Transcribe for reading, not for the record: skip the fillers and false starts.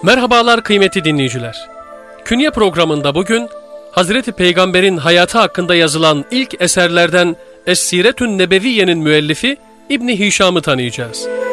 Merhabalar kıymetli dinleyiciler. Künye programında bugün Hazreti Peygamber'in hayatı hakkında yazılan ilk eserlerden Es-Siretün Nebeviye'nin müellifi İbn Hişam'ı tanıyacağız.